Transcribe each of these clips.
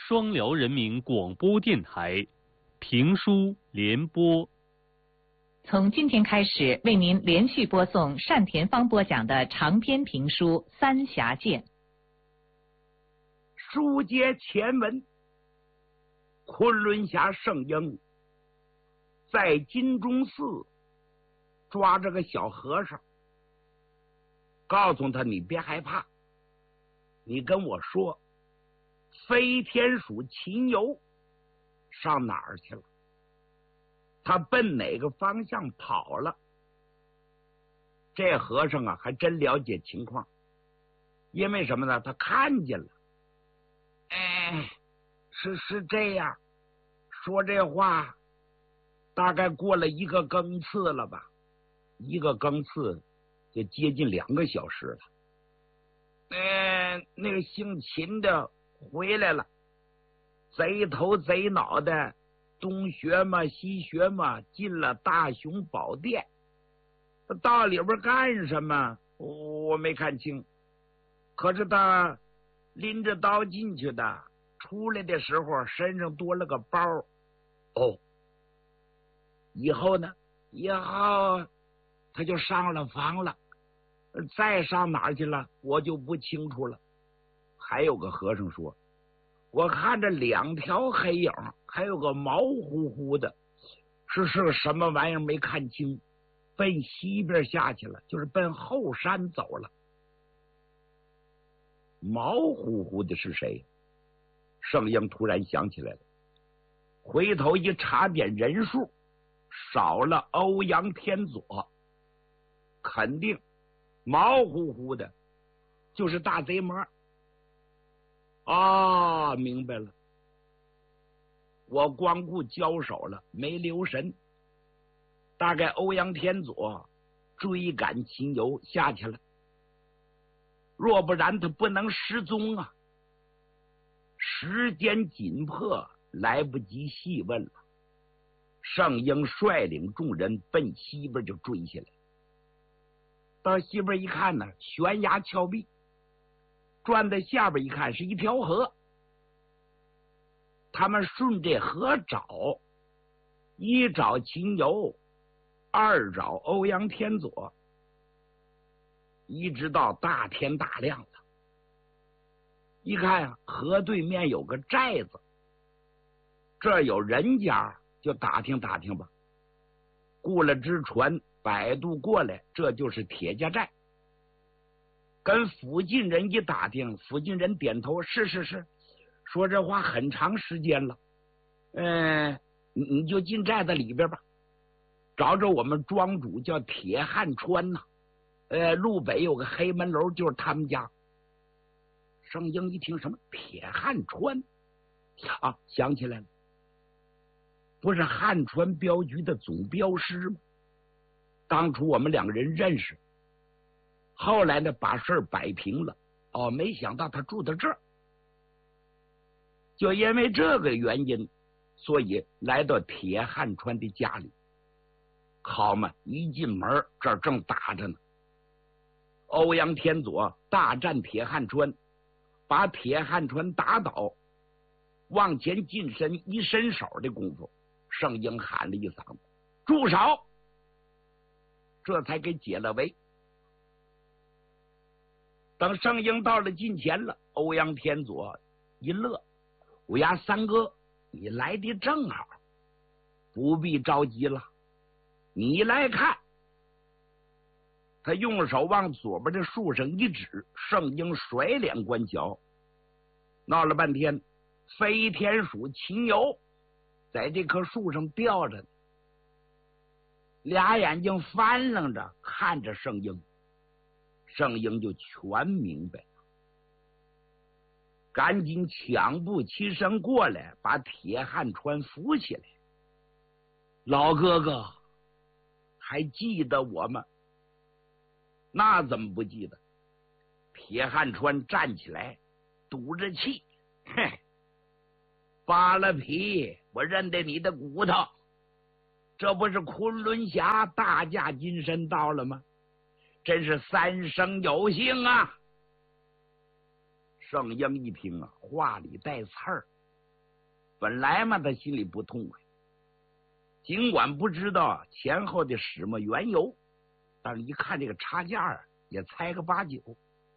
双辽人民广播电台评书联播。 从今天开始，为您连续播送单田芳播讲的长篇评书《三峡剑》。 书接前文，昆仑峡圣婴在金钟寺抓着个小和尚，告诉他：“你别害怕，你跟我说，飞天鼠秦游上哪儿去了？他奔哪个方向跑了？”这和尚啊，还真了解情况，因为什么呢？他看见了。是这样。说这话大概过了一个更次了吧，一个更次就接近2个小时了。那个姓秦的回来了，贼头贼脑的，东学嘛西学嘛，进了大雄宝殿。到里边干什么我没看清，可是他拎着刀进去的，出来的时候身上多了个包。以后呢？以后他就上了房了，再上哪儿去了我就不清楚了。还有个和尚说，我看着2条黑影，还有个毛乎乎的，是个什么玩意儿没看清，奔西边下去了，就是奔后山走了。毛乎乎的是谁？圣婴突然想起来了，回头一查点人数，少了欧阳天佐，肯定毛乎乎的就是大贼魔。明白了，我光顾交手了，没留神，大概欧阳天佐追赶秦游下去了，若不然他不能失踪啊。时间紧迫，来不及细问了。圣婴率领众人奔西边就追下来。到西边一看呢，悬崖峭壁，转到下边一看是一条河。他们顺这河找，一找秦游，二找欧阳天佐，一直到大天大亮了。一看啊，河对面有个寨子，这有人家，就打听打听吧。雇了只船摆渡过来，这就是铁家寨。跟附近人一打听，附近人点头，是，说这话很长时间了。你就进寨子里边吧，找找我们庄主叫铁汉川呐。路北有个黑门楼，就是他们家。圣婴一听什么铁汉川想起来了，不是汉川镖局的总镖师吗？当初我们2个人认识，后来呢把事儿摆平了。没想到他住在这儿，就因为这个原因，所以来到铁汉川的家里。好嘛，一进门这儿正打着呢。欧阳天佐大战铁汉川，把铁汉川打倒，往前近身一伸手的功夫，圣婴喊了一嗓子：“住手！”这才给解了围。等圣婴到了近前了，欧阳天佐一乐：“我呀三哥，你来的正好，不必着急了，你来看。”他用手往左边的树上一指，圣婴甩脸观瞧。闹了半天，飞天鼠秦游在这棵树上吊着呢，俩眼睛翻楞着看着圣婴。圣婴就全明白了，赶紧抢步起身过来，把铁汉川扶起来。老哥哥，还记得我吗？那怎么不记得？铁汉川站起来，赌着气，扒了皮，我认得你的骨头。这不是昆仑峡大驾金身到了吗？真是三生有幸啊！圣婴一听啊，话里带刺儿， 本来嘛，他心里不痛快，尽管不知道前后的始末缘由，但是一看这个差价也猜个8、9。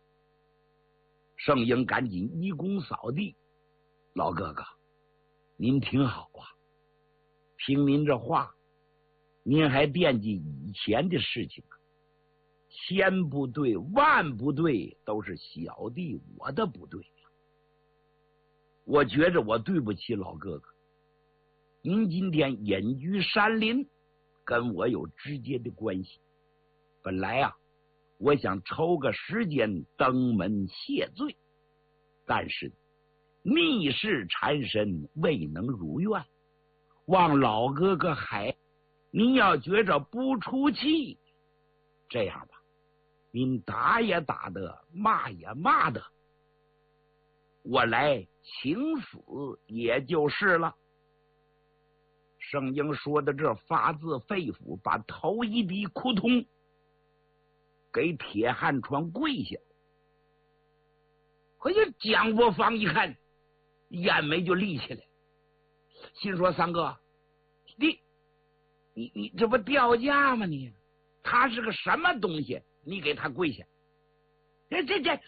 圣婴赶紧一躬扫地：“老哥哥，您挺好啊，听您这话，您还惦记以前的事情，千不对万不对，都是小弟我的不对。我觉着我对不起老哥哥，您今天隐居山林，跟我有直接的关系。本来啊，我想抽个时间登门谢罪，但是逆势缠身，未能如愿。望老哥哥您要觉着不出气，这样吧，您打也打的，骂也骂的，我来请死也就是了。”圣婴说的这发自肺腑，把头一低，扑通给铁汉川跪下。可是蒋国芳一看，眼眉就立起来，心说：“三哥，你这不掉价吗？你他是个什么东西？你给他跪下？这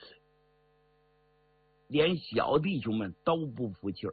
连小弟兄们都不服气儿。”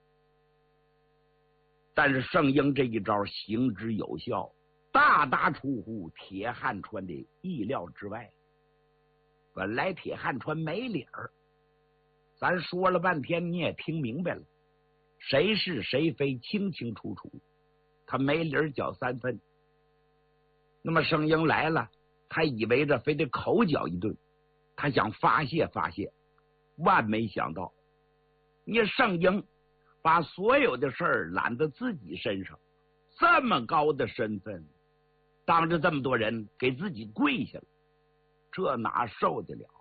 但是圣婴这一招行之有效，大大出乎铁汉川的意料之外。本来铁汉川没理儿，咱说了半天你也听明白了，谁是谁非清清楚楚，他没理儿搅3分。那么圣婴来了，他以为这非得口角一顿，他想发泄发泄，万没想到你圣婴把所有的事儿揽在自己身上，这么高的身份，当着这么多人给自己跪下了，这哪受得了？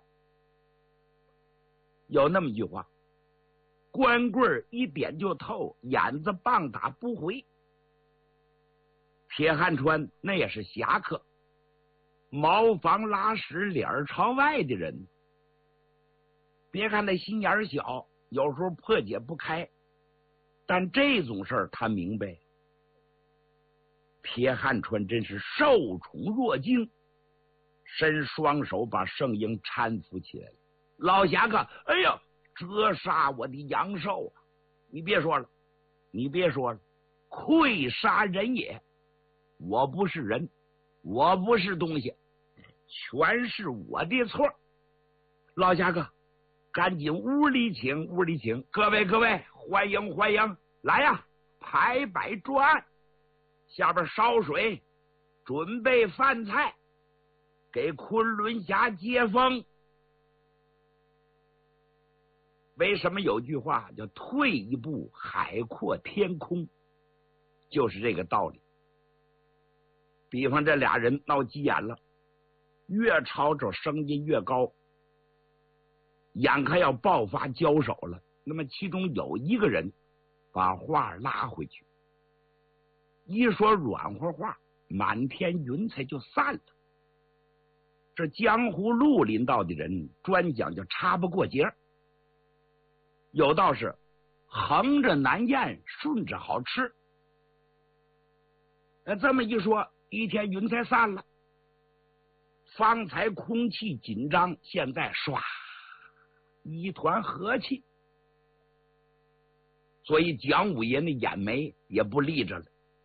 有那么一句话，光棍一点就透，眼子棒打不回。铁汉川那也是侠客，茅房拉屎脸朝外的人，别看他心眼小，有时候破解不开，但这种事儿他明白。铁汉川真是受宠若惊，伸双手把圣婴搀扶起来了。老侠客，哎呀，折杀我的阳寿啊！你别说了，愧杀人也！我不是人，我不是东西，全是我的错。老侠客，赶紧屋里请，屋里请！各位，欢迎欢迎！来呀，排摆桌案，下边烧水，准备饭菜，给昆仑峡接风。为什么有句话叫退一步海阔天空，就是这个道理。比方这俩人闹急眼了，越吵吵声音越高，眼看要爆发交手了，那么其中有一个人把话拉回去，一说软和话，满天云彩就散了。这江湖绿林道的人专讲究插不过节，有道是横着难咽，顺着好吃。这么一说，一天云彩散了，方才空气紧张，现在唰一团和气，所以蒋五爷的眼眉也不立着了。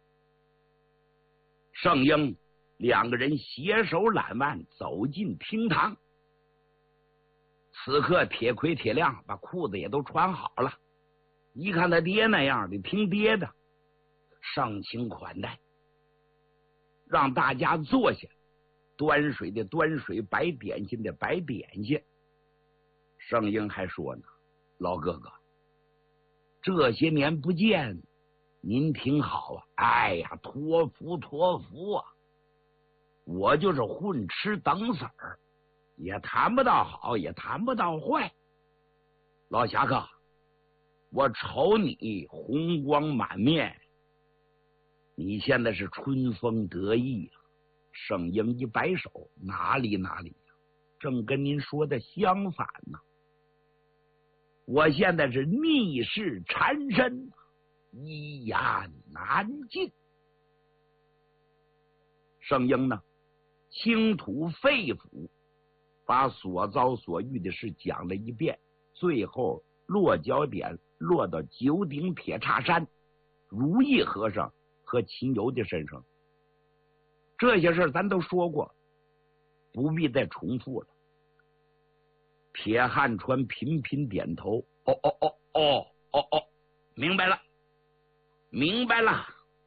圣婴两个人携手揽腕走进厅堂，此刻铁盔铁亮，把裤子也都穿好了，一看他爹那样，得听爹的，盛情款待，让大家坐下，端水的端水，摆点心的摆点心。圣婴还说呢：“老哥哥，这些年不见，您挺好啊。哎呀，托福啊！我就是混吃等死儿，也谈不到好，也谈不到坏。老侠客，我瞅你红光满面，你现在是春风得意啊！”圣婴一摆手：“哪里，正跟您说的相反呢。我现在是逆势缠身， 一言难尽。圣婴呢，倾吐肺腑，把所遭所遇的事讲了一遍，最后落脚点落到九鼎铁叉山如意和尚和秦游的身上。这些事咱都说过，不必再重复了。铁汉川频频点头，明白了，明白了。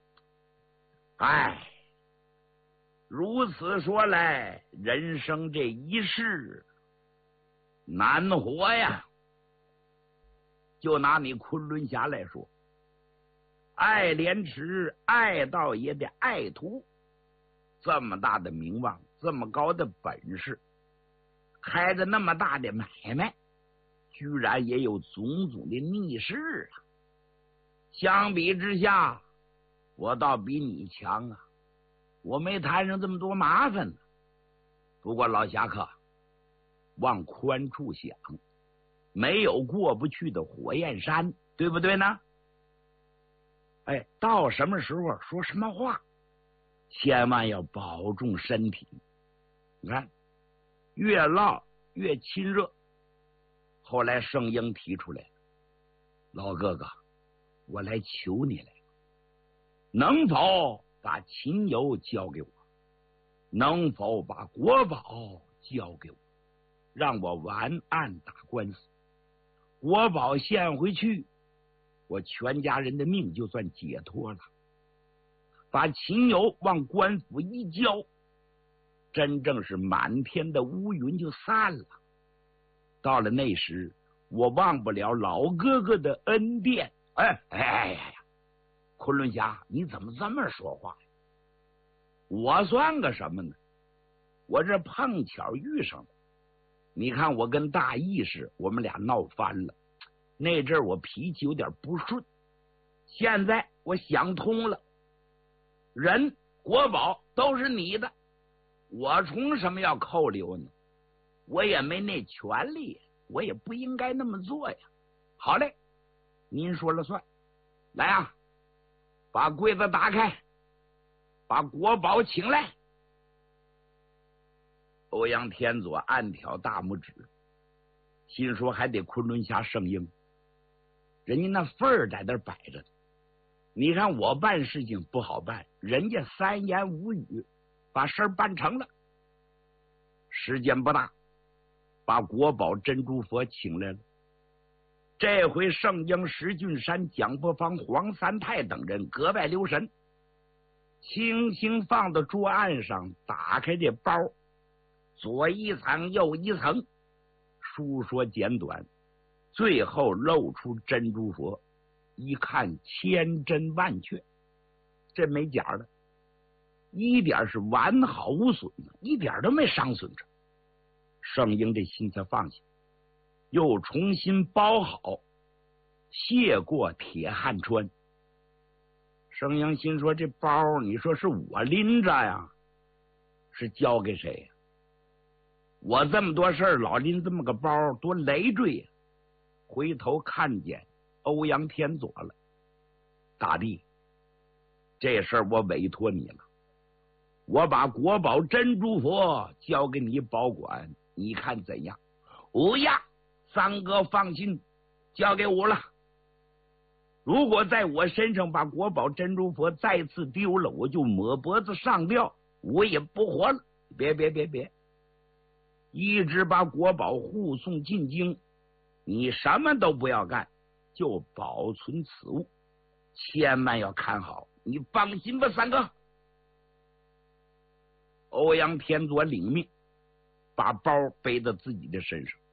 哎，如此说来，人生这一世难活呀。就拿你昆仑侠来说，爱莲池爱道爷的爱徒，这么大的名望，这么高的本事，开着那么大的买卖，居然也有种种的逆事啊。相比之下，我倒比你强啊，我没摊上这么多麻烦呢。不过老侠客，往宽处想，没有过不去的火焰山，对不对呢？哎，到什么时候说什么话，千万要保重身体。你看，越唠越亲热。后来圣婴提出来，老哥哥，我来求你来，能否把秦游交给我？能否把国宝交给我？让我完案打官司，国宝献回去，我全家人的命就算解脱了。把秦游往官府一交，真正是满天的乌云就散了。到了那时，我忘不了老哥哥的恩典。哎，昆仑侠，你怎么这么说话呀？我算个什么呢？我这碰巧遇上了。你看我跟大义士，我们俩闹翻了。那阵儿我脾气有点不顺，现在我想通了，人国宝都是你的，我从什么要扣留呢？我也没那权利，我也不应该那么做呀。好嘞，您说了算。来啊，把柜子打开，把国宝请来。欧阳天佐暗挑大拇指，心说还得昆仑侠圣婴，人家那份儿在那摆着呢。你看我办事情不好办，人家三言五语把事儿办成了。时间不大，把国宝珍珠佛请来了。这回圣婴、石俊山、蒋伯方、黄三泰等人格外留神，轻轻放到桌案上，打开这包，左一层右一层，书说简短，最后露出珍珠佛，一看千真万确，这没假的，一点是完好无损的，一点都没伤损着。圣婴这心才放下，又重新包好，谢过铁汉川。圣婴心说，这包你说是我拎着呀，是交给谁呀？我这么多事儿老拎这么个包，多累赘呀。回头看见欧阳天佐了，大弟，这事儿我委托你了，我把国宝珍珠佛交给你保管，你看怎样？呀，三哥放心，交给我了。如果在我身上把国宝珍珠佛再次丢了，我就抹脖子上吊，我也不活了。别，一直把国宝护送进京，你什么都不要干，就保存此物，千万要看好。你放心吧，三哥。欧阳天佐领命，把包背到自己的身上。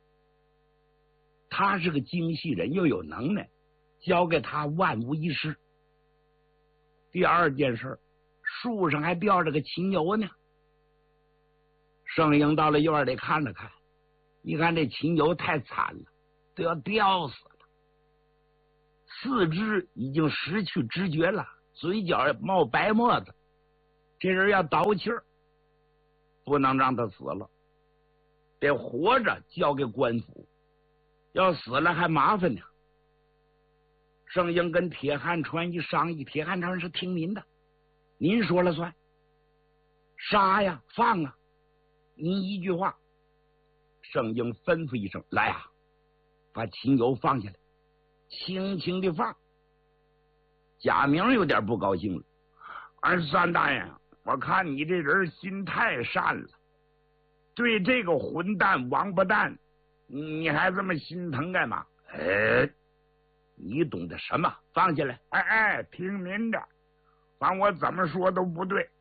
他是个精细人，又有能耐，交给他万无一失。第二件事，树上还吊着个秦游呢。圣婴到了院里看了看，一看这秦游太惨了，都要吊死了，四肢已经失去知觉了，嘴角冒白沫子，这人要倒气儿，不能让他死了，得活着交给官府，要死了还麻烦呢。 盛英跟铁汉川一商议，铁汉川是听您的，您说了算，杀呀放啊，您一句话。盛英吩咐一声，来啊，把秦友放下来，轻轻的放。贾明有点不高兴了，三大爷，我看你这人心太善了，对这个混蛋王八蛋你还这么心疼干嘛？你懂得什么？放下来！听您的，反我怎么说都不对。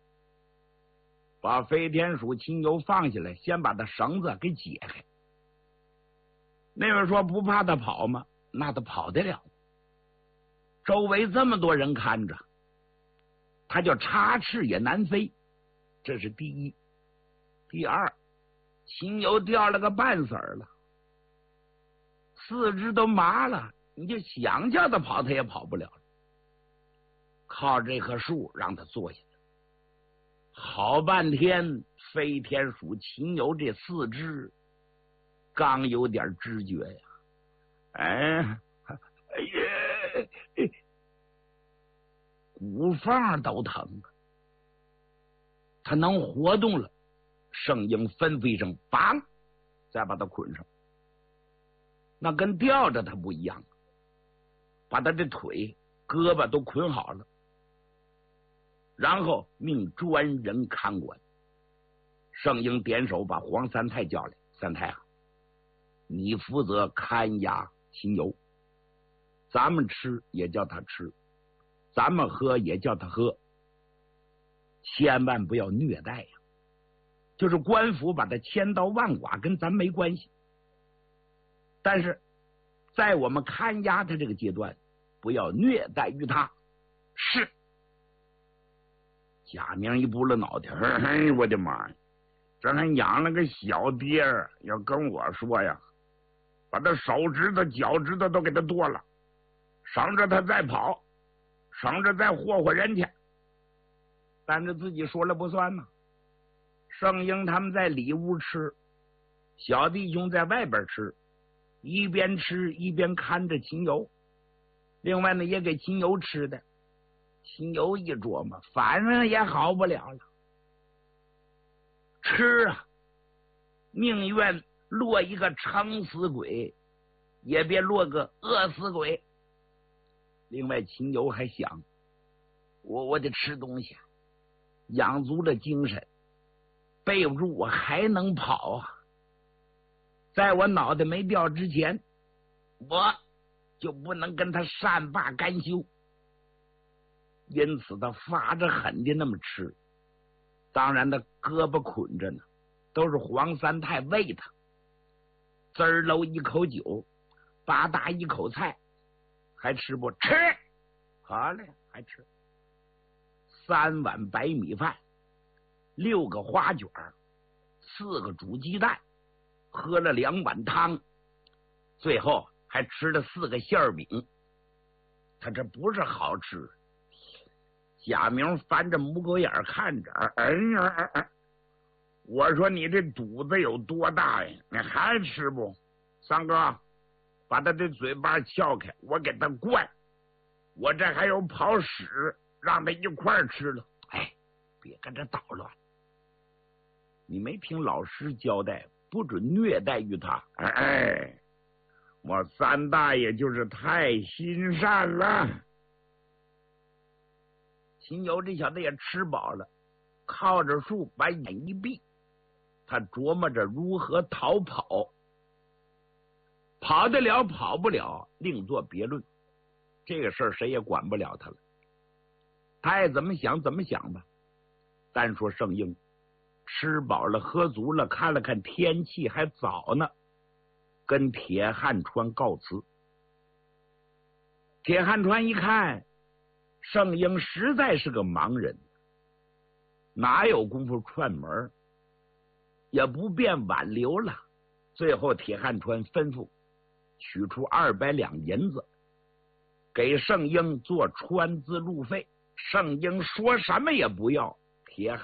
把飞天鼠秦游放下来，先把他绳子给解开。那位说不怕他跑吗？那他跑得了？周围这么多人看着，他就插翅也难飞，这是第一。第二，秦游掉了个半死了，四肢都麻了，你就想叫他跑，他也跑不了了。靠这棵树让他坐下来，好半天，飞天鼠秦游这四肢刚有点知觉呀，骨缝都疼，他能活动了。圣婴吩咐一声，绑，再把他捆上。那跟吊着他不一样，把他的腿、胳膊都捆好了，然后命专人看管。圣婴点手把黄三太叫来，三太啊，你负责看押秦游，咱们吃也叫他吃，咱们喝也叫他喝，千万不要虐待呀。就是官府把他千刀万剐，跟咱没关系。但是在我们看押他这个阶段，不要虐待于他。是。贾明一拨了脑袋，我的妈呀，这还养了个小爹儿，要跟我说呀，把他手指头、脚趾头都给他剁了，省着他再跑，省着再霍霍人去。但是自己说了不算呢。圣婴他们在里屋吃，小弟兄在外边吃，一边吃一边看着秦游。另外呢，也给秦游吃的。秦游一琢磨，反正也好不了了，吃啊，宁愿落一个撑死鬼，也别落个饿死鬼。另外，秦游还想，我得吃东西，养足了精神。背不住我还能跑啊！在我脑袋没掉之前，我就不能跟他善罢甘休。因此他发着狠的那么吃，当然他胳膊捆着呢，都是黄三太喂他，滋儿喽一口酒，吧嗒一口菜，还吃不吃？好嘞，还吃3碗白米饭，6个花卷，4个煮鸡蛋，喝了2碗汤，最后还吃了4个馅饼。他这不是好吃。贾明翻着母狗眼看着，我说你这肚子有多大呀？你还吃不？三哥，把他的嘴巴撬开，我给他灌。我这还有跑屎，让他一块儿吃了。别跟这捣乱！你没听老师交代，不准虐待于他。我三大爷就是太心善了。秦游这小子也吃饱了，靠着树把眼一闭，他琢磨着如何逃跑。跑得了跑不了另作别论，这个事儿谁也管不了他了，他爱怎么想怎么想吧。单说圣婴吃饱了喝足了，看了看天气还早呢，跟铁汉川告辞。铁汉川一看圣婴实在是个盲人，哪有功夫串门，也不便挽留了。最后铁汉川吩咐取出200两银子给圣婴做川资路费，圣婴说什么也不要。铁汉